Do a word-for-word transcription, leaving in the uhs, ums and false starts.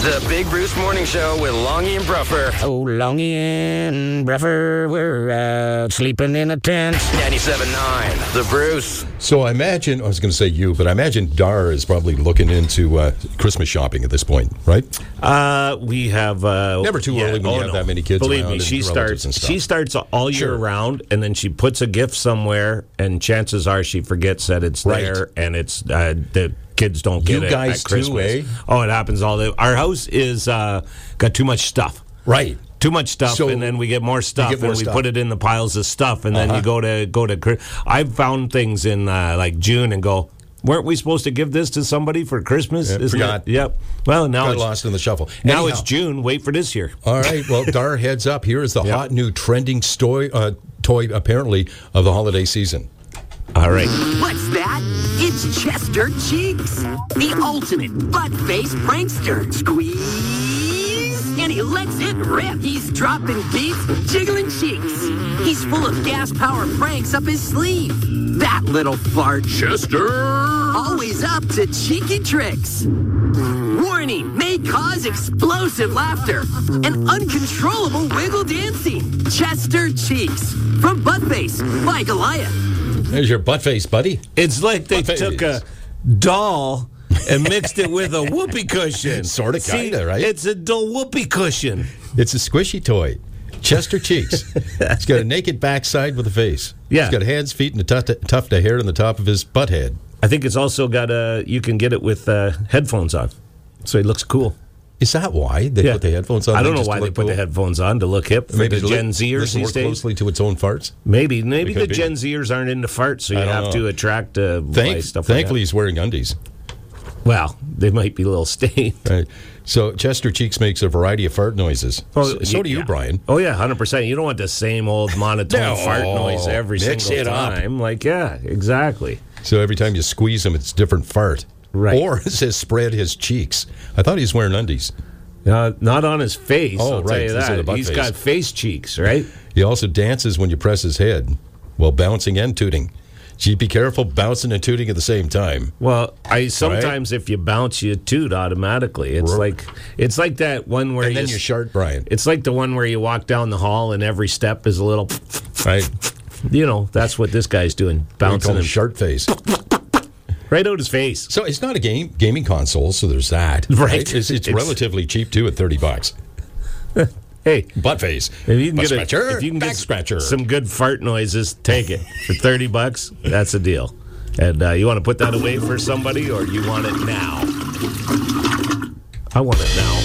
The Big Bruce Morning Show with Longy and Bruffer. Oh, Longy and Bruffer, we're out sleeping in a tent. ninety-seven point nine, The Bruce. So I imagine, I was going to say you, but I imagine Dar is probably looking into uh, Christmas shopping at this point, right? Uh, we have... Uh, Never too yeah, early when oh, you have no. that many kids Believe around me, and she relatives starts, and stuff. she starts all year Sure. round, and then she puts a gift somewhere, and chances are she forgets that it's Right. there, and it's uh, the kids don't get You it guys at Christmas. too, eh? Oh, it happens all the... Our house is uh, got too much stuff. Right. Too much stuff, So and then we get more stuff, get more and we stuff. put it in the piles of stuff, and then Uh-huh. you go to go to. Chri- I've found things in uh, like June and go, weren't we supposed to give this to somebody for Christmas? Yeah, Isn't forgot. it? Yep. Well, now Got it's lost in the shuffle. now Anyhow. it's June. Wait for this year. All right. Well, Dar heads up. Here is the Yeah. hot new trending stoy, uh, toy, apparently, of the holiday season. All right. What's that? It's Chester Cheeks, the ultimate butt-face prankster. Squeeze, and he lets it rip. He's dropping beats, jiggling cheeks. He's full of gas-powered pranks up his sleeve. That little fart. Chester! Always up to cheeky tricks. Warning, may cause explosive laughter and uncontrollable wiggle dancing. Chester Cheeks, from Buttface by Goliath. There's your butt face, buddy. It's like they Butt took face. a doll and mixed it with a whoopee cushion. Sorta, See, kinda, right? It's a doll whoopee cushion. It's a squishy toy. Chester Cheeks. It's got a naked backside with a face. Yeah. It's got hands, feet, and a tuft, tuft of hair on the top of his butt head. I think it's also got a. You can get it with uh, headphones on, so it looks cool. Is that why they Yeah. put the headphones on? I don't know just to why they look put cool? the headphones on to look hip for Maybe the to Gen li- Zers listen more these days. closely to its own farts. Maybe, maybe It the could be. Gen Zers aren't into farts, so you I don't have know. to attract uh, Thank, by stuff thankfully, like he's wearing undies. that. Well, they might be a little stained. Right. So Chester Cheeks makes a variety of fart noises. so, so do you, yeah. Brian. Oh yeah, hundred percent. You don't want the same old monotone No, fart noise every mix single it up. time. Like, yeah, exactly. So every time you squeeze him, it's a different fart. Right. Or it says spread his cheeks. I thought he was wearing undies. Uh, not on his face. Oh, I'll right. tell you This is the that. butt He's face. got face cheeks, right? He also dances when you press his head while bouncing and tooting. Gee, be careful bouncing and tooting at the same time. Well, I sometimes if you bounce, you toot automatically. It's Right. like it's like that one where And then you you shart, Brian. It's like the one where you walk down the hall and every step is a little. Right? You know, that's what this guy's doing, We bouncing call him him shart face. right out his face. So it's not a game gaming console, so there's that. Right. It's, it's It's- relatively cheap, too, at thirty bucks. Hey, Butt face. if you can Butt get a, scratcher, if you can back get scratcher. some good fart noises, take it for thirty bucks. That's a deal. And uh, you want to put that away for somebody, or you want it now? I want it now.